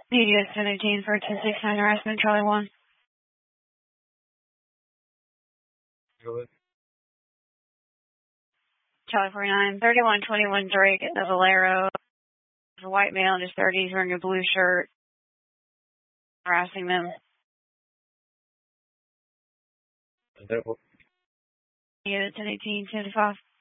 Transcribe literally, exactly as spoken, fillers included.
U S ten eighteen for ten six nine harassment, Charlie one. Go ahead. Charlie forty-nine, thirty-one twenty-one Drake at the Valero. A white male in his thirties wearing a blue shirt, harassing them. And that will U S ten eighteen seventy-five.